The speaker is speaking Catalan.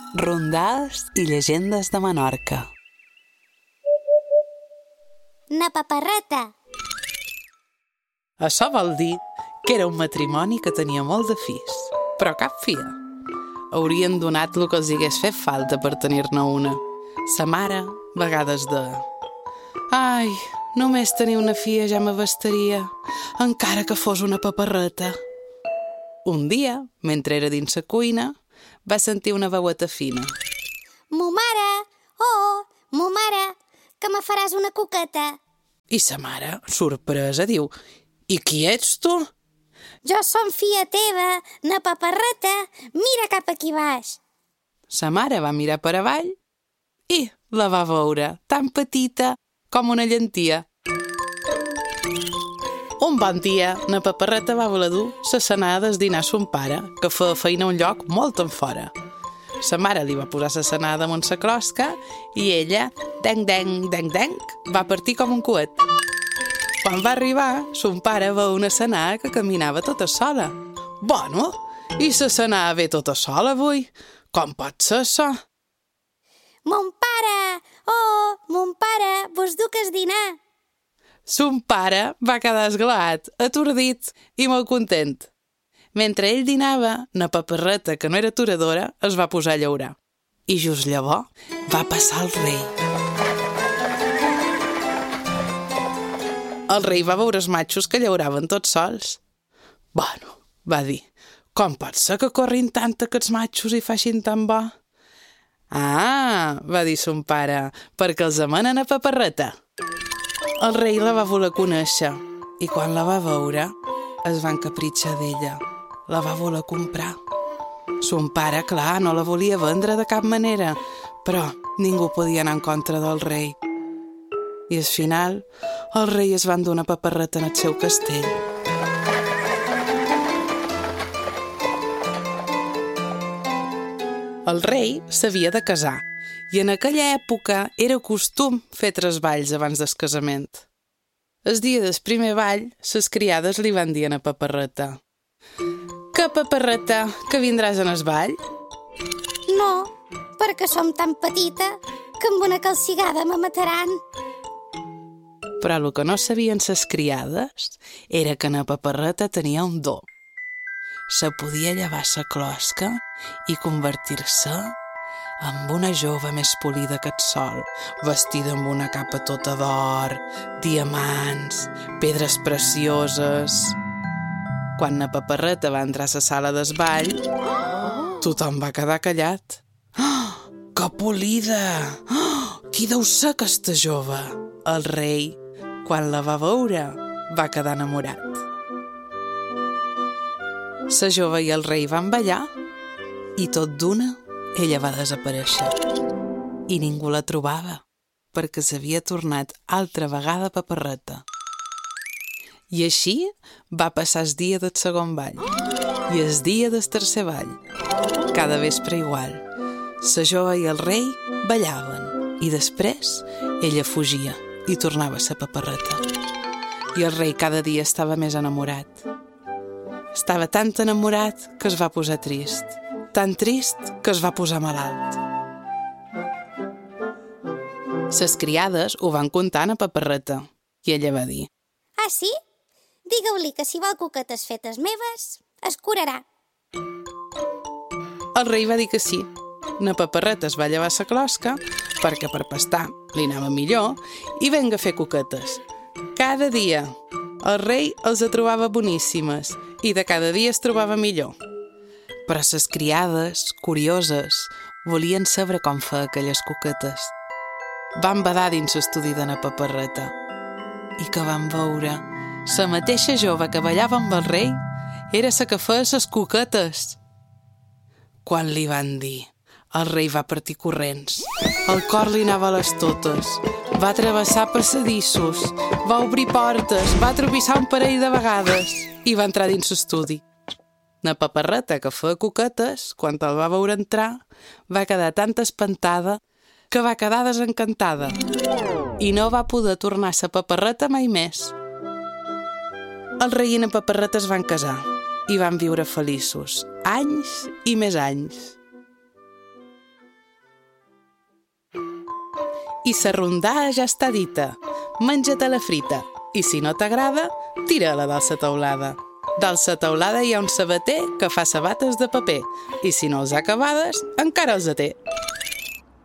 Rondals i llegendes de Menorca. Na paparreta. Això vol dir que era un matrimoni que tenia molt de fills, però cap filla. Haurien donat el que els hagués fet falta per tenir-ne una. Sa mare, vegades deia: «Ai, només tenir una filla ja m'abastaria, encara que fos una paparreta». Un dia, mentre era dins la cuina, va sentir una veueta fina. Mo mare, mo mare, que me faràs una coqueta. I sa mare, sorpresa, diu: «I qui ets tu?» Jo som filla teva, na paparreta, mira cap aquí baix. Sa mare va mirar per avall i la va veure, tan petita com una llentia. Un bon dia, na paparreta va voler dur sa senada a dinar a son pare, que feia feina a un lloc molt en fora. Sa mare li va posar sa senada damunt sa closca i ella, denc, va partir com un coet. Quan va arribar, son pare veu una senada que caminava tota sola. «Bueno, i sa senada ve tota sola avui? Com pot ser això?» Mon pare, vos duc a dinar. Son pare va quedar esglaat, atordit i molt content. Mentre ell dinava, na paparreta, que no era aturadora, es va posar a llaurar. I just llavors va passar el rei. El rei va veure els matxos que llauraven tots sols. «Bueno», va dir, «com pot ser que corrin tant aquests matxos i facin tan bo?» «Ah», va dir son pare, «perquè els amenen a paparreta». El rei la va voler conèixer i quan la va veure es va encapritxar d'ella. La va voler comprar. Son pare, clar, no la volia vendre de cap manera, però ningú podia anar en contra del rei. I al final el rei es va endur una paparreta en el seu castell. El rei s'havia de casar i en aquella època era costum fer 3 balls abans del casament. El dia del primer ball, ses criades li van dir a na paparreta: «Que paparreta, que vindràs en el ball?» No, perquè som tan petita que amb una calcigada me mataran. Però el que no sabien ses criades era que na paparreta tenia un do. Se podia llevar sa closca i convertir-se en una jove més polida que el sol, vestida amb una capa tota d'or, diamants, pedres precioses. Quan na paparreta va entrar a la sala del ball, tothom va quedar callat. «Oh, que polida! Oh, qui deu ser aquesta jove?» El rei, quan la va veure, va quedar enamorat. Sa jove i el rei van ballar i tot d'una ella va desaparèixer. I ningú la trobava perquè s'havia tornat altra vegada paparreta. I així va passar el dia del segon ball i el dia del tercer ball. Cada vespre igual. Sa jove i el rei ballaven i després ella fugia i tornava a ser paparreta. I el rei cada dia estava més enamorat. Estava tan enamorat que es va posar trist. Tan trist que es va posar malalt. Ses criades ho van contar a na paparreta i ella va dir: Ah, sí? Digue-li que si vol coquetes fetes meves, es curarà. El rei va dir que sí. Na paparreta es va llevar sa closca perquè per pastar li anava millor i venga a fer coquetes. Cada dia el rei els trobava boníssimes i de cada dia es trobava millor. Però ses criades, curioses, volien saber com fer aquelles coquetes. Van badar dins l'estudi de na paparreta i que van veure la mateixa jove que ballava amb el rei era la que feia ses coquetes. Quan li van dir, el rei va partir corrents. El cor li anava a les totes. Va travessar passadissos, va obrir portes, va tropissar un parell de vegades i va entrar dins l'estudi. Na paparreta, que feia coquetes, quan el va veure entrar, va quedar tan espantada que va quedar desencantada i no va poder tornar a sa paparreta mai més. El rei i na paparreta es van casar i van viure feliços, anys i més anys. I sa rondà ja està dita. Menja-te la frita. I si no t'agrada, tira-la de sa teulada. Dalt sa teulada hi ha un sabater que fa sabates de paper. I si no els ha acabades, encara els té.